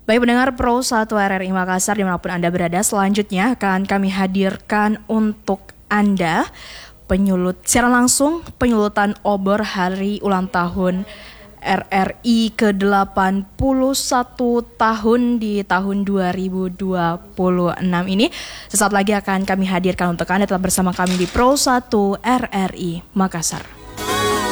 Baik pendengar Pro 1 RRI Makassar dimanapun Anda berada, selanjutnya akan kami hadirkan untuk Anda secara langsung penyulutan obor hari ulang tahun RRI ke-81 tahun di tahun 2026 ini. Sesaat lagi akan kami hadirkan untuk Anda, tetap bersama kami di Pro 1 RRI Makassar.